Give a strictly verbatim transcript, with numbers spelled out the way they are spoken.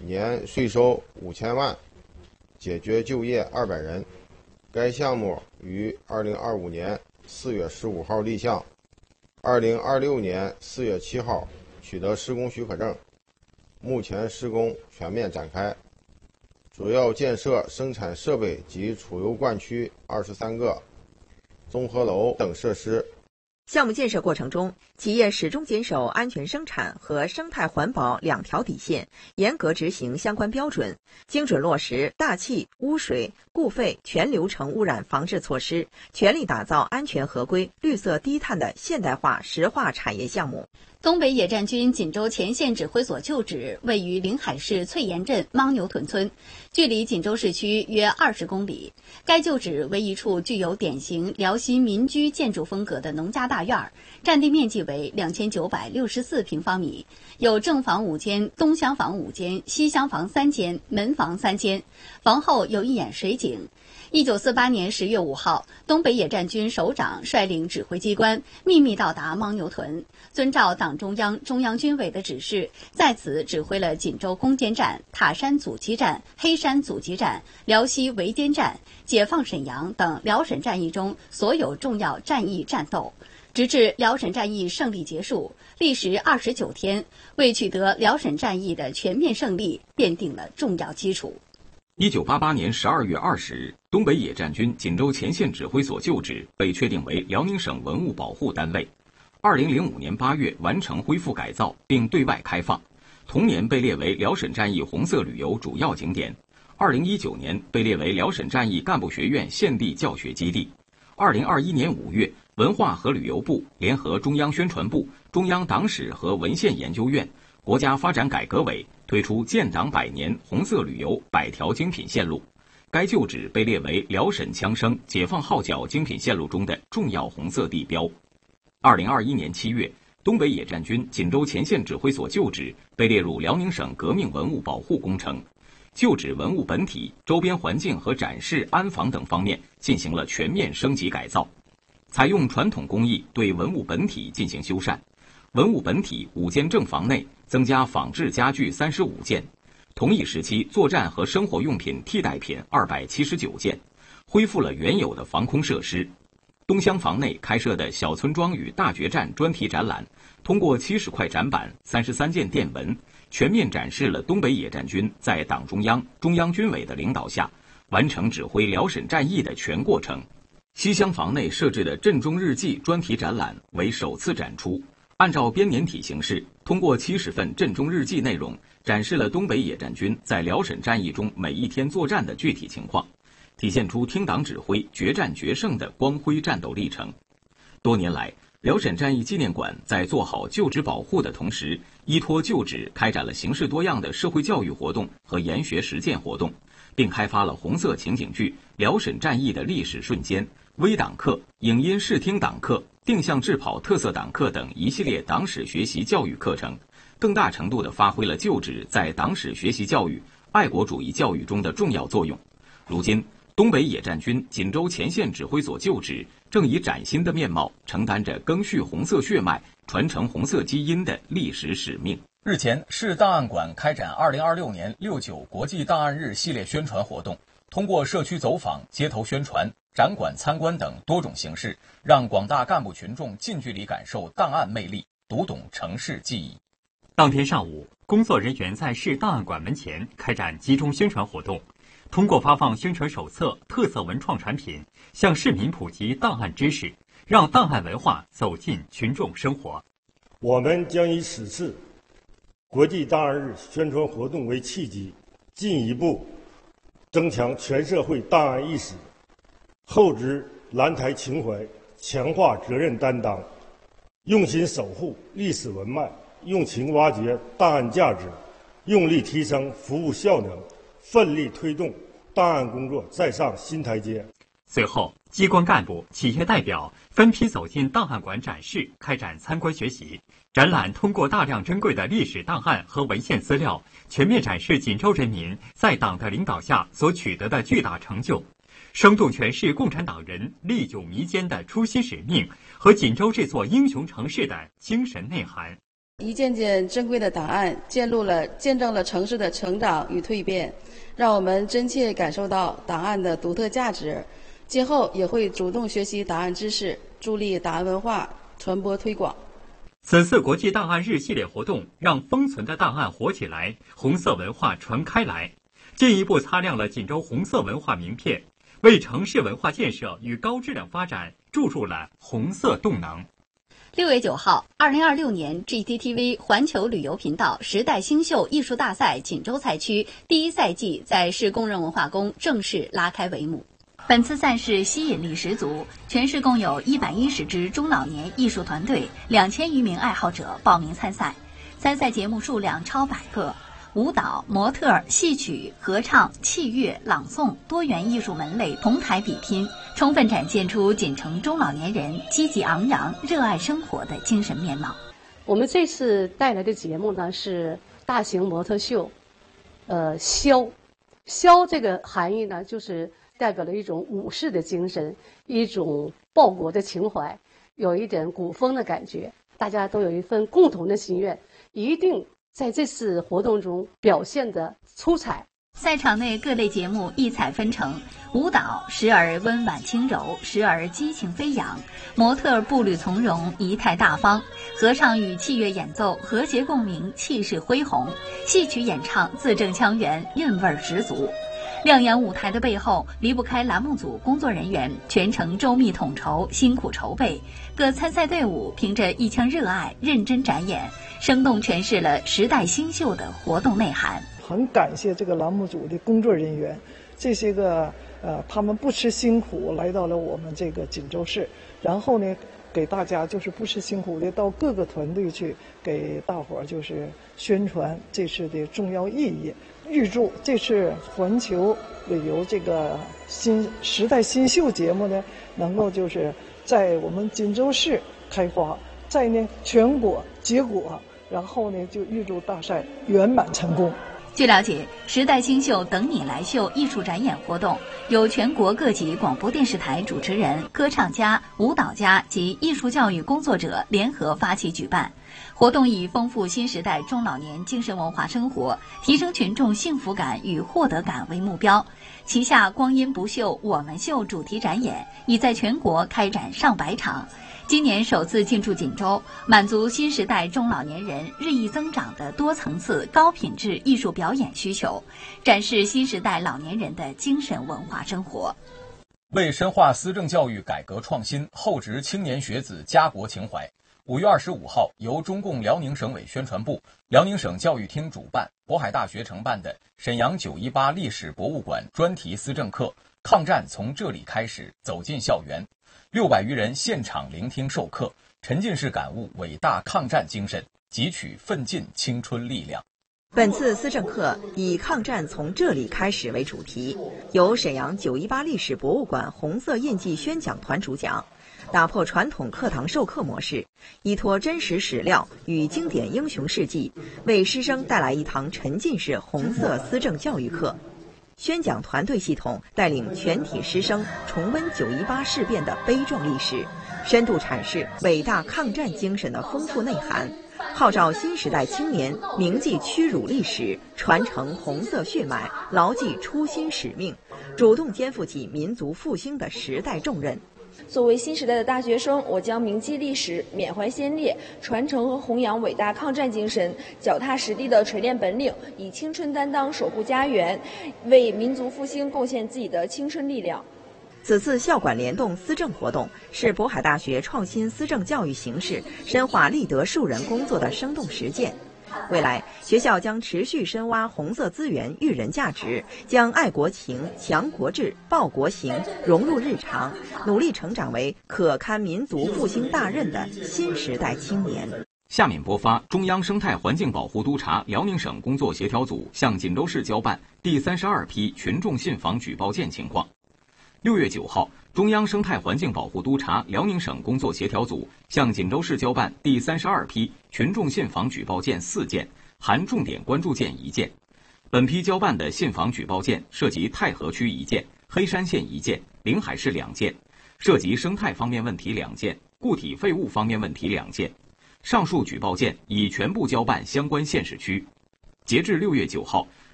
年税收五千万，解决就业二百人。该项目于二零二五年四月十五号立项，二零二六年四月七号取得施工许可证，目前施工全面展开，主要建设生产设备及储油灌区二十三个、综合楼等设施。 项目建设过程中，企业始终坚守安全生产和生态环保两条底线，严格执行相关标准，精准落实大气、污水、固废全流程污染防治措施，全力打造安全合规、绿色低碳的现代化石化产业项目。 东北野战军锦州前线指挥所旧址位于临海市翠岩镇牦牛屯村，距离锦州市区约二十公里。该旧址为一处具有典型辽西民居建筑风格的农家大院，占地面积为两千九百六十四平方米，有正房五间、东厢房五间、西厢房三间、门房三间，房后有一眼水井。一九四八年十月五号，东北野战军首长率领指挥机关秘密到达牦牛屯，遵照党中央、中央军委的指示，在此指挥了锦州攻坚战、塔山阻击战、黑山阻击战、辽西围歼战、解放沈阳等辽沈战役中所有重要战役战斗，直至辽沈战役胜利结束，历时二十九天，为取得辽沈战役的全面胜利奠定了重要基础。 一九八八年十二月二十日，东北野战军锦州前线指挥所旧址被确定为辽宁省文物保护单位。二零零五年八月完成恢复改造并对外开放，同年被列为辽沈战役红色旅游主要景点。二零一九年被列为辽沈战役干部学院现地教学基地。二零二一年五月，文化和旅游部联合中央宣传部、中央党史和文献研究院、国家发展改革委推出建党百年红色旅游百条精品线路，该旧址被列为辽沈枪声解放号角精品线路中的重要红色地标。二零二一年七月，东北野战军锦州前线指挥所旧址被列入辽宁省革命文物保护工程，旧址文物本体、周边环境和展示、安防等方面进行了全面升级改造，采用传统工艺对文物本体进行修缮。文物本体五间正房内增加仿制家具三十五件，同一时期作战和生活用品替代品二百七十九件，恢复了原有的防空设施。东厢房内开设的小村庄与大决战专题展览，通过七十块展板、三十三件电文，全面展示了东北野战军在党中央、中央军委的领导下，完成指挥辽沈战役的全过程。西厢房内设置的镇中日记专题展览为首次展出，按照编年体形式，通过七十份镇中日记内容，展示了东北野战军在辽沈战役中每一天作战的具体情况，体现出听党指挥、决战决胜的光辉战斗历程。多年来，辽沈战役纪念馆在做好旧址保护的同时，依托旧址开展了形式多样的社会教育活动和研学实践活动，并开发了红色情景剧、辽沈战役的历史瞬间、微党课、影音视听党课、定向制跑特色党课等一系列党史学习教育课程，更大程度地发挥了旧址在党史学习教育、爱国主义教育中的重要作用。如今，东北野战军锦州前线指挥所旧址正以崭新的面貌承担着赓续红色血脉、传承红色基因的历史使命。 日前，市档案馆开展二零二六年六九国际档案日系列宣传活动，通过社区走访、街头宣传、展馆参观等多种形式，让广大干部群众近距离感受档案魅力，读懂城市记忆。 当天上午，工作人员在市档案馆门前开展集中宣传活动，通过发放宣传手册、特色文创产品，向市民普及档案知识，让档案文化走进群众生活。 我们将以此次国际档案日宣传活动为契机，进一步增强全社会档案意识，厚植蓝台情怀，强化责任担当，用心守护历史文脉，用情挖掘档案价值，用力提升服务效能，奋力推动档案工作再上新台阶。 随后，机关干部、企业代表分批走进档案馆展示，开展参观学习。展览通过大量珍贵的历史档案和文献资料，全面展示锦州人民在党的领导下所取得的巨大成就，生动诠释共产党人历久弥坚的初心使命和锦州这座英雄城市的精神内涵。 一件件珍贵的档案，见录了见证了城市的成长与蜕变，让我们真切感受到档案的独特价值。今后也会主动学习档案知识，助力档案文化传播推广。 此次国际档案日系列活动让封存的档案活起来，红色文化传开来，进一步擦亮了锦州红色文化名片，为城市文化建设与高质量发展注入了红色动能。 六月九号，二零二六年 G T T V 环球旅游频道时代新秀艺术大赛锦州赛区第一赛季在市工人文化宫正式拉开帷幕。本次赛事吸引力十足，全市共有一百一十支中老年艺术团队，两千余名爱好者报名参赛。参赛节目数量超百个，舞蹈、模特、戏曲、合唱、器乐、朗诵多元艺术门类同台比拼，充分展现出锦城中老年人积极昂扬、热爱生活的精神面貌。 我们这次带来的节目呢是大型模特秀，呃，萧，萧这个含义呢就是代表了一种武士的精神，一种报国的情怀，有一点古风的感觉。大家都有一份共同的心愿，一定在这次活动中表现得出彩。 赛场内各类节目异彩纷呈，舞蹈时而温婉轻柔，时而激情飞扬；模特步履从容，仪态大方；合唱与器乐演奏和谐共鸣，气势恢宏；戏曲演唱字正腔圆，韵味十足。亮眼舞台的背后，离不开栏目组工作人员全程周密统筹、辛苦筹备。各参赛队伍凭着一腔热爱，认真展演，生动诠释了时代新秀的活动内涵。 很感谢这个栏目组的工作人员，这些个呃，他们不辞辛苦来到了我们这个锦州市，然后呢，给大家就是不辞辛苦的到各个团队去给大伙儿就是宣传这次的重要意义。预祝这次环球旅游这个新时代新秀节目呢，能够就是在我们锦州市开花，在呢全国结果，然后呢就预祝大赛圆满成功。 据了解，时代新秀等你来秀艺术展演活动由全国各级广播电视台主持人、歌唱家、舞蹈家及艺术教育工作者联合发起举办。活动以丰富新时代中老年精神文化生活，提升群众幸福感与获得感为目标。旗下光阴不秀我们秀主题展演已在全国开展上百场，今年首次进驻锦州，满足新时代中老年人日益增长的多层次高品质艺术表演需求，展示新时代老年人的精神文化生活。 为深化思政教育改革创新，厚植青年学子家国情怀，五月二十五号，由中共辽宁省委宣传部、辽宁省教育厅主办，渤海大学承办的沈阳九一八历史博物馆专题思政课《抗战从这里开始》走进校园，六百余人现场聆听授课，沉浸式感悟伟大抗战精神，汲取奋进青春力量。 本次思政课以“抗战从这里开始”为主题，由沈阳九一八历史博物馆红色印记宣讲团主讲，打破传统课堂授课模式，依托真实史料与经典英雄事迹，为师生带来一堂沉浸式红色思政教育课。宣讲团队系统带领全体师生重温九一八事变的悲壮历史，深度阐释伟大抗战精神的丰富内涵，号召新时代青年铭记屈辱历史，传承红色血脉，牢记初心使命，主动肩负起民族复兴的时代重任。 作为新时代的大学生，我将铭记历史，缅怀先烈，传承和弘扬伟大抗战精神，脚踏实地的锤炼本领，以青春担当守护家园，为民族复兴贡献自己的青春力量。 此次校管联动思政活动是渤海大学创新思政教育形式深化立德树人工作的生动实践。未来，学校将持续深挖红色资源育人价值，将爱国情、强国志、报国行融入日常，努力成长为可堪民族复兴大任的新时代青年。 下面播发中央生态环境保护督察辽宁省工作协调组向锦州市交办第三十二批群众信访举报件情况。六月九号，中央生态环境保护督察辽宁省工作协调组向锦州市交办第三十二批群众信访举报件四件，含重点关注件一件。本批交办的信访举报件涉及太和区一件、黑山县一件、临海市两件，涉及生态方面问题两件、固体废物方面问题两件。 上述举报件已全部交办相关县市区。截至六月九号，